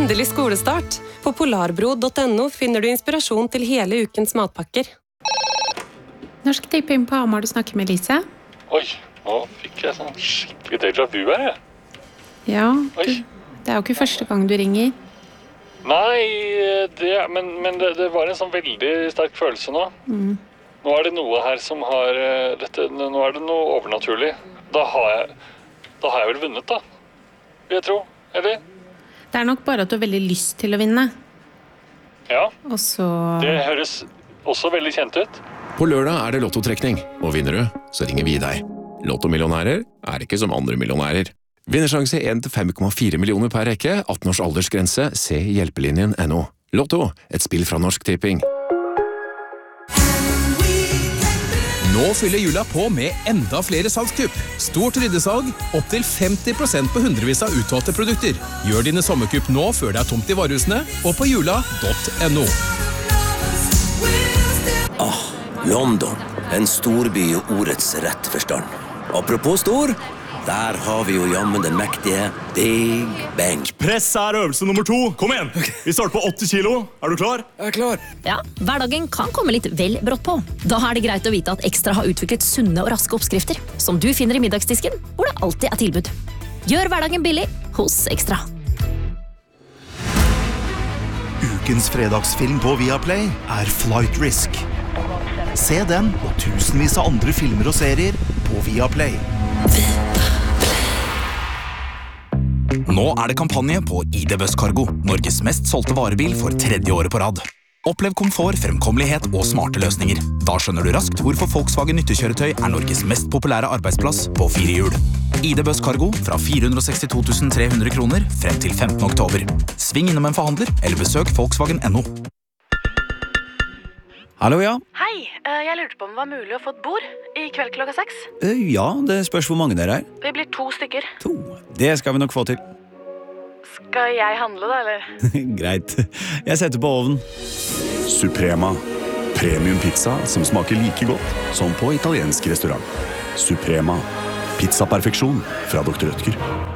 Endelig skolestart. På polarbro.no finner du inspirasjon til hele ukens matpakker. Norsk Tipping på Hamar, du snakker med Lise. Oi, nå fikk jeg sånn skikkelig déjà vu her, jeg. Ja, Oi. det jo ikke første gang du ringer. Nei, men det var en sånn veldig sterk følelse nå. Nå det noe her som har nå det noe overnaturlig. Da har jeg vel vunnet, da. Vil jeg tro, eller? Det nok bare at du har veldig lyst til å vinne. Ja, Og så... det høres også veldig kjent ut. På lørdag det lottotrekning, og vinner du, så ringer vi deg. Lottomillionærer ikke som andre millionærer. Vinnersjanse 1-5,4 millioner per rekke, 18 års aldersgrense, se hjelpelinjen.no. Lotto, et spill fra Norsk Tipping. Nå fyller jula på med enda flere salgskupp. Stort ryddesalg, opp til 50% på hundrevis av utvalgte produkter. Gjør dine sommerkupp nå før det tomt i varehusene, og på jula.no. London, en storby i ordets rette forstand. Apropos stor, der har vi jo jammen den mektige Big Ben. Press øvelse nummer 2. Kom igjen! Vi starter på 80 kilo. Du klar? Jeg klar. Ja, hverdagen kan komme litt vel brått på. Da det greit å vite at Ekstra har utviklet sunne og raske oppskrifter, som du finner i middagsdisken, hvor det alltid tilbud. Gjør hverdagen billig hos Ekstra. Ukens fredagsfilm på Viaplay Flight Risk. Se den og tusenvis av andre filmer og serier på Viaplay. Nå det kampanje på ID Buss Cargo, Norges mest solgte varebil for 3. året på rad. Opplev komfort, fremkommelighet og smarte løsninger. Da skjønner du raskt hvorfor Volkswagen nyttekjøretøy Norges mest populære arbeidsplass på 4 hjul. ID Buss Cargo fra 462 300 kroner frem til 15. oktober. Sving innom en forhandler eller besøk Volkswagen.no. Hallo, ja. Hei, jeg lurte på om det var mulig å få et bord i kveld klokka 6. Ja, det spørs hvor mange dere Vi blir 2 stykker. 2. Det skal vi nok få til. Skal jeg handle da, eller? Greit. Jeg setter på ovnen. Suprema. Premium pizza som smaker like godt som på italiensk restaurant. Suprema. Pizzaperfeksjon fra Dr. Rødtger.